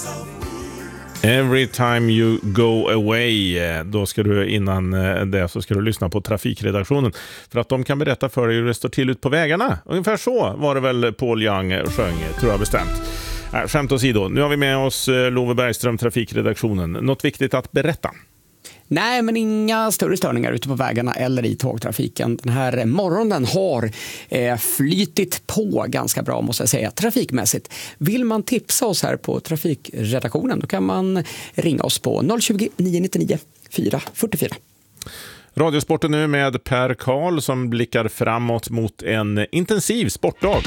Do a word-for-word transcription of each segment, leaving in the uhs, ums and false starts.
Every time you go away, då ska du innan det så ska du lyssna på trafikredaktionen för att de kan berätta för dig hur det står till ut på vägarna. Ungefär så var det väl Paul Young sjöng, tror jag bestämt. Äh, skämt åsido, nu har vi med oss Love Bergström, trafikredaktionen. Något viktigt att berätta? Nej, men inga större störningar ute på vägarna eller i tågtrafiken. Den här morgonen har eh, flytit på ganska bra, måste jag säga, trafikmässigt. Vill man tipsa oss här på trafikredaktionen, då kan man ringa oss på noll tjugo, nio nio nio, fyra fyra fyra. Radiosporten nu med Per Karl som blickar framåt mot en intensiv sportdag.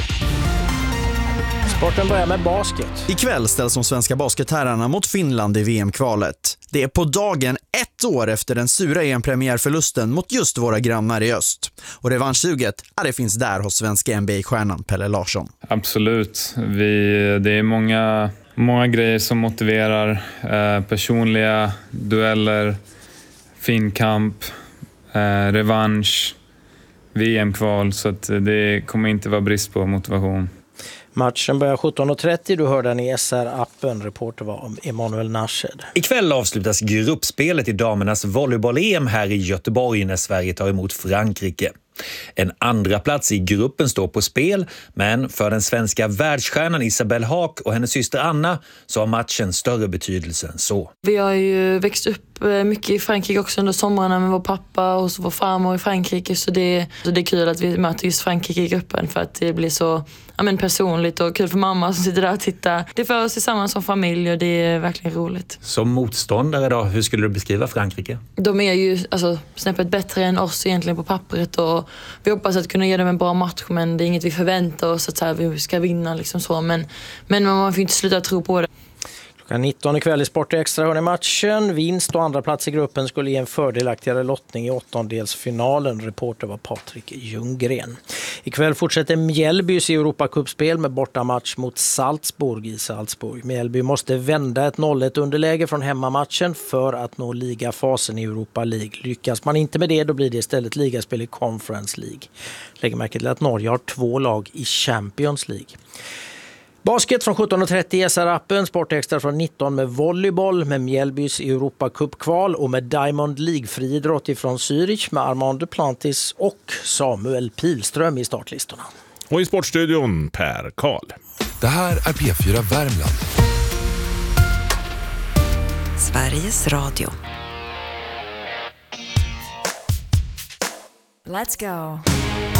Sporten börjar med basket. Ikväll ställs de svenska basketherrarna mot Finland i V M-kvalet. Det är på dagen ett år efter den sura E M-premiärförlusten mot just våra grannar i öst. Och revanschsuget, ja, det finns där hos svenska N B A-stjärnan Pelle Larsson. Absolut. Vi, det är många, många grejer som motiverar. Eh, personliga dueller, fin kamp, eh, revansch, V M-kval. Så att det kommer inte vara brist på motivation. Matchen börjar sjutton och trettio, du hör den i S R-appen. Reporter var om Emanuel Nashed. Ikväll avslutas gruppspelet i damernas volleyboll-E M här i Göteborg när Sverige tar emot Frankrike. En andra plats i gruppen står på spel, men för den svenska världsstjärnan Isabelle Haak och hennes syster Anna så har matchen större betydelse än så. Vi har ju växt upp mycket i Frankrike också under sommarna med vår pappa och så vår farmor i Frankrike, så det, så det är kul att vi möter just Frankrike i gruppen för att det blir så ja, men personligt och kul för mamma som sitter där och tittar. Det för oss tillsammans som familj och det är verkligen roligt. Som motståndare då, hur skulle du beskriva Frankrike? De är ju alltså, snäppet bättre än oss egentligen på pappret och vi hoppas att kunna ge dem en bra match, men det är inget vi förväntar oss att så här, vi ska vinna liksom så, men, men man får inte sluta tro på det. Klockan nitton ikväll i Sport Extra hör ni matchen. Vinst och andra plats i gruppen skulle ge en fördelaktigare lottning i åttondelsfinalen. Reporter var Patrik Ljunggren. Ikväll fortsätter Mjällbys i Europacupspel med bortamatch mot Salzburg i Salzburg. Mjällby måste vända ett noll ett underläge från hemmamatchen för att nå ligafasen i Europa League. Lyckas man inte med det, då blir det istället ligaspel i Conference League. Lägg märke till att Norge har två lag i Champions League. Basket från sjutton och trettio i S R-appen, Sportextra från nitton med volleyboll med Mjällbys Europacup-kval och med Diamond League-friidrott ifrån Zürich med Armand Duplantis och Samuel Pilström i startlistorna. Och i Sportstudion Per Karl. Det här är P fyra Värmland. Sveriges Radio. Let's go.